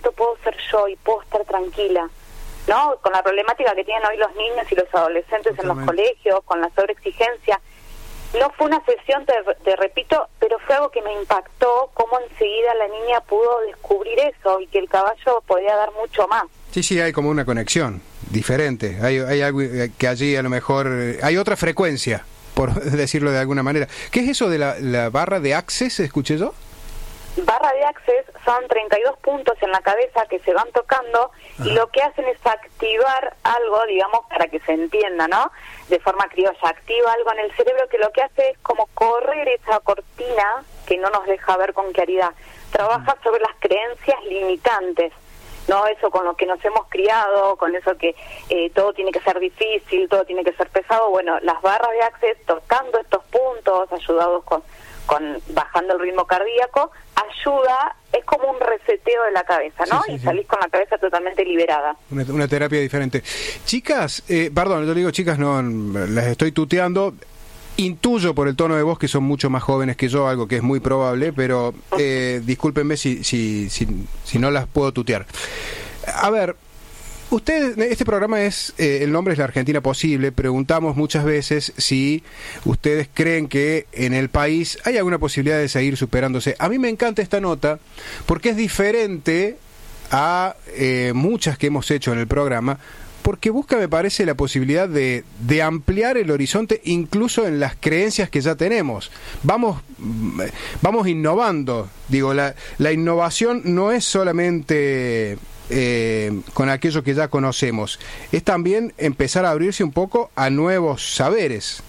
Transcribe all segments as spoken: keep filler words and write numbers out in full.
momento puedo ser yo y puedo estar tranquila, ¿no? Con la problemática que tienen hoy los niños y los adolescentes Totalmente. En los colegios, con la sobreexigencia. No fue una sesión, te, te repito, pero fue algo que me impactó, cómo enseguida la niña pudo descubrir eso y que el caballo podía dar mucho más. Sí, sí, hay como una conexión diferente. Hay, hay algo que allí a lo mejor... Hay otra frecuencia, por decirlo de alguna manera. ¿Qué es eso de la, la barra de Access, escuché yo? Barra de Access son treinta y dos puntos en la cabeza que se van tocando. Ajá. Y lo que hacen es activar algo, digamos, para que se entienda, ¿no? De forma criolla, activa algo en el cerebro que lo que hace es como correr esa cortina que no nos deja ver con claridad. Trabaja sobre las creencias limitantes, ¿no? Eso con lo que nos hemos criado, con eso que eh, todo tiene que ser difícil, todo tiene que ser pesado. Bueno, las barras de Access, tocando estos puntos, ayudados con... con bajando el ritmo cardíaco, ayuda, es como un reseteo de la cabeza, ¿no? Sí, sí, y salís sí. con la cabeza totalmente liberada. Una, una terapia diferente. Chicas, eh, perdón, yo digo chicas, no, las estoy tuteando, intuyo por el tono de voz que son mucho más jóvenes que yo, algo que es muy probable, pero eh, discúlpenme si, si, si, si no las puedo tutear. A ver, usted, este programa es, eh, el nombre es La Argentina Posible. Preguntamos muchas veces si ustedes creen que en el país hay alguna posibilidad de seguir superándose. A mí me encanta esta nota porque es diferente a eh, muchas que hemos hecho en el programa, porque busca, me parece, la posibilidad de, de ampliar el horizonte incluso en las creencias que ya tenemos. Vamos, vamos innovando. Digo, la, la innovación no es solamente... Eh, con aquello que ya conocemos, es también empezar a abrirse un poco a nuevos saberes.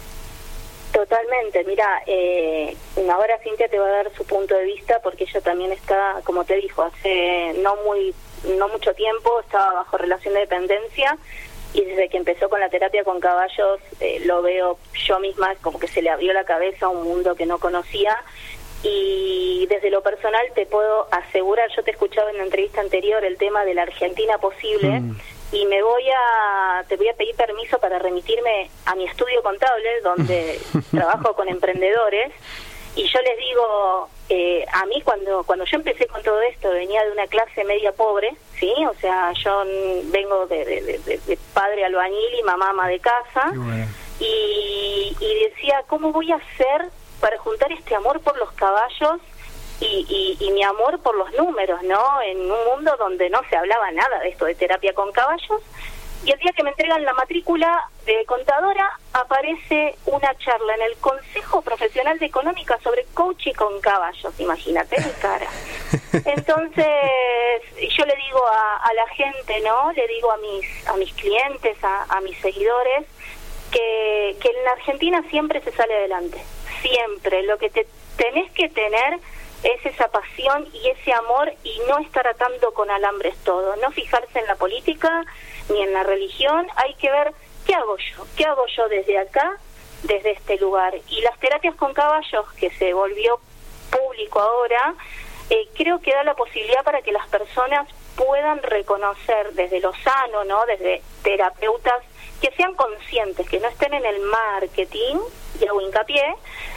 Totalmente, mira, eh, ahora Cintia te va a dar su punto de vista porque ella también está, como te dijo, hace no muy no mucho tiempo estaba bajo relación de dependencia y desde que empezó con la terapia con caballos eh, lo veo yo misma como que se le abrió la cabeza a un mundo que no conocía. Y desde lo personal te puedo asegurar, yo te he escuchado en la entrevista anterior el tema de la Argentina Posible, mm. y me voy a, te voy a pedir permiso para remitirme a mi estudio contable, donde trabajo con emprendedores, y yo les digo, eh, a mí cuando cuando yo empecé con todo esto, venía de una clase media pobre, ¿sí? O sea, yo vengo de, de, de, de padre albañil y mamá ama de casa, bueno. y, y decía, ¿cómo voy a hacer para juntar este amor por los caballos y, y, y mi amor por los números, ¿no? En un mundo donde no se hablaba nada de esto de terapia con caballos. Y el día que me entregan la matrícula de contadora, aparece una charla en el Consejo Profesional de Económica sobre coaching con caballos. Imagínate mi cara. Entonces, yo le digo a, a la gente, ¿no? Le digo a mis a mis clientes, a, a mis seguidores, que, que en la Argentina siempre se sale adelante. Siempre, lo que te tenés que tener es esa pasión y ese amor y no estar atando con alambres todo, no fijarse en la política ni en la religión, hay que ver qué hago yo, qué hago yo desde acá, desde este lugar. Y las terapias con caballos, que se volvió público ahora, eh, creo que da la posibilidad para que las personas puedan reconocer desde lo sano, ¿no? Desde terapeutas que sean conscientes, que no estén en el marketing, y hago hincapié,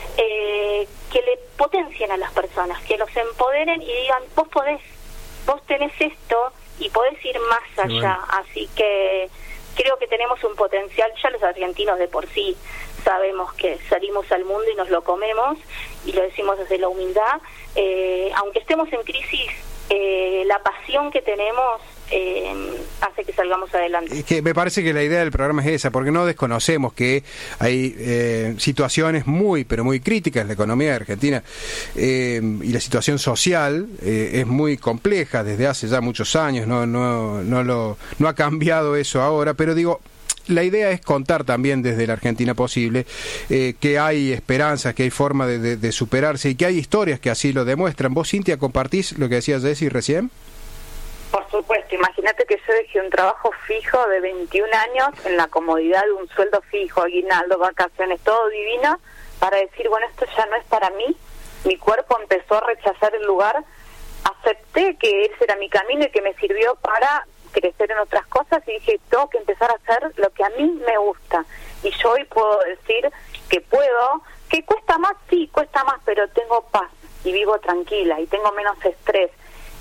eh, que le potencien a las personas, que los empoderen y digan, vos podés, vos tenés esto y podés ir más allá. Bueno. Así que creo que tenemos un potencial, ya los argentinos de por sí sabemos que salimos al mundo y nos lo comemos, y lo decimos desde la humildad, eh, aunque estemos en crisis, eh, la pasión que tenemos eh, hace que salgamos adelante. Es que me parece que la idea del programa es esa, porque no desconocemos que hay eh, situaciones muy, pero muy críticas en la economía de Argentina, eh, y la situación social eh, es muy compleja desde hace ya muchos años, no, no, no, lo, no ha cambiado eso ahora, pero digo, la idea es contar también desde la Argentina Posible eh, que hay esperanzas, que hay forma de, de, de superarse y que hay historias que así lo demuestran. ¿Vos, Cintia, compartís lo que decía Jessy recién? Por supuesto, imagínate que yo dejé un trabajo fijo de veintiún años en la comodidad de un sueldo fijo, aguinaldo, vacaciones, todo divino, para decir, bueno, esto ya no es para mí. Mi cuerpo empezó a rechazar el lugar, acepté que ese era mi camino y que me sirvió para crecer en otras cosas, y dije, tengo que empezar a hacer lo que a mí me gusta. Y yo hoy puedo decir que puedo, que cuesta más, sí, cuesta más, pero tengo paz y vivo tranquila y tengo menos estrés.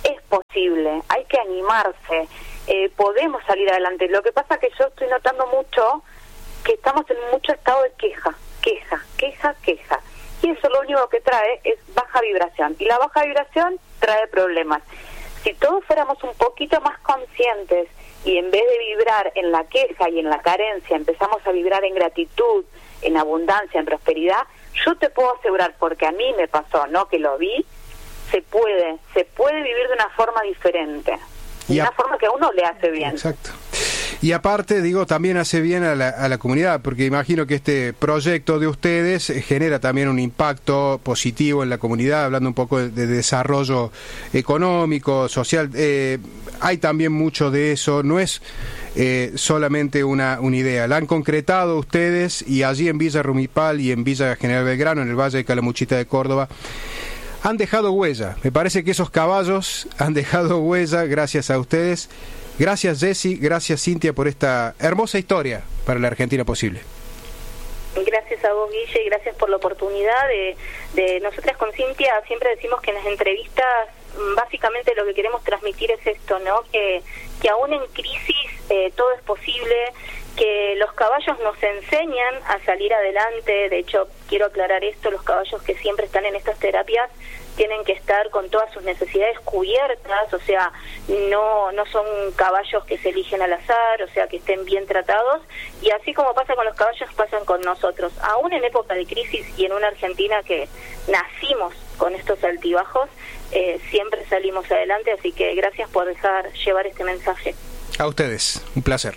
es posible, hay que animarse, eh, podemos salir adelante. Lo que pasa que yo estoy notando mucho que estamos en mucho estado de queja, queja, queja, queja. Y eso lo único que trae es baja vibración. Y la baja vibración trae problemas. Si todos fuéramos un poquito más conscientes y en vez de vibrar en la queja y en la carencia, empezamos a vibrar en gratitud, en abundancia, en prosperidad, yo te puedo asegurar, porque a mí me pasó, no que lo vi, se puede, se puede vivir de una forma diferente. De una forma que a uno le hace bien. Exacto. Y aparte, digo, también hace bien a la, a la comunidad, porque imagino que este proyecto de ustedes genera también un impacto positivo en la comunidad, hablando un poco de, de desarrollo económico, social. Eh, hay también mucho de eso, no es eh, solamente una, una idea. La han concretado ustedes, y allí en Villa Rumipal y en Villa General Belgrano, en el Valle de Calamuchita de Córdoba, han dejado huella. Me parece que esos caballos han dejado huella gracias a ustedes. Gracias, Jessy, gracias, Cintia, por esta hermosa historia para la Argentina Posible. Gracias a vos, Guille, y gracias por la oportunidad de, de... Nosotras con Cintia siempre decimos que en las entrevistas básicamente lo que queremos transmitir es esto, ¿no? Que, que aún en crisis eh, todo es posible, que los caballos nos enseñan a salir adelante. De hecho, quiero aclarar esto, los caballos que siempre están en estas terapias tienen que estar con todas sus necesidades cubiertas, o sea, no no son caballos que se eligen al azar, o sea, que estén bien tratados, y así como pasa con los caballos, pasan con nosotros. Aún en época de crisis y en una Argentina que nacimos con estos altibajos, eh, siempre salimos adelante, así que gracias por dejar llevar este mensaje. A ustedes, un placer.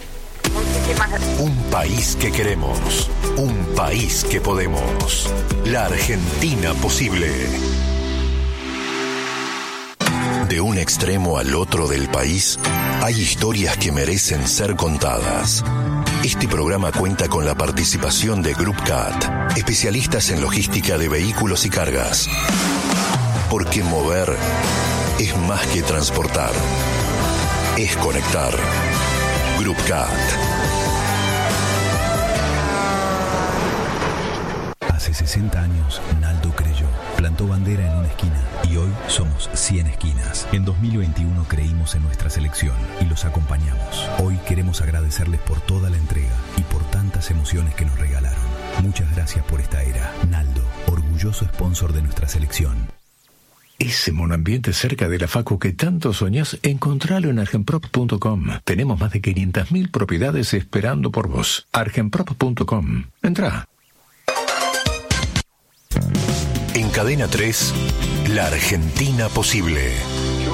Un país que queremos, un país que podemos. La Argentina Posible. De un extremo al otro del país, hay historias que merecen ser contadas. Este programa cuenta con la participación de Group C A T, especialistas en logística de vehículos y cargas. Porque mover es más que transportar, es conectar. Group C A T. Hace sesenta años, Naldo creyó, plantó bandera en una esquina y hoy somos cien esquinas. En dos mil veintiuno creímos en nuestra selección y los acompañamos. Hoy queremos agradecerles por toda la entrega y por tantas emociones que nos regalaron. Muchas gracias por esta era. Naldo, orgulloso sponsor de nuestra selección. Ese monoambiente cerca de la facu que tanto soñás, encontralo en argenprop punto com. Tenemos más de quinientas mil propiedades esperando por vos. argenprop punto com. Entrá. En Cadena tres, La Argentina Posible.